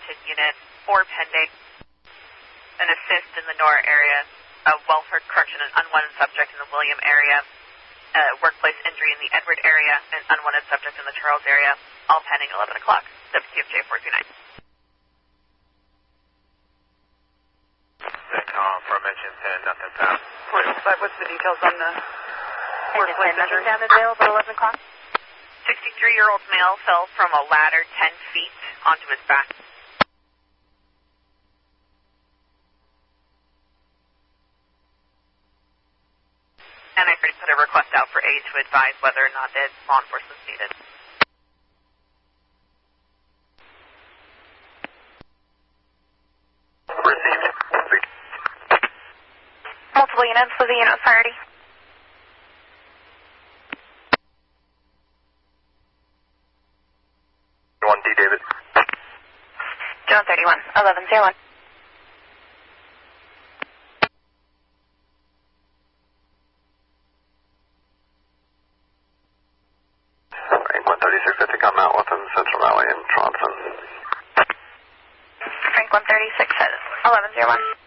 Warrenton unit, 4 pending. An assist in the Nora area, a Welford correction, an unwanted subject in the William area, workplace injury in the Edward area, an unwanted subject in the Charles area, all pending 11 o'clock. WTFJ 429. Formation 10, nothing found. What's the details on the workplace injury? Nothing found available at 11 o'clock. 63-year-old male fell from a ladder 10 feet onto his back. And I already put a request out for aid to advise whether or not that law enforcement is needed. Received. Multiple units with the unit priority. D, David. John 31, 1101. Frank 136, I think I'm out with him, Central Valley and Tronson. Frank 136, 1101.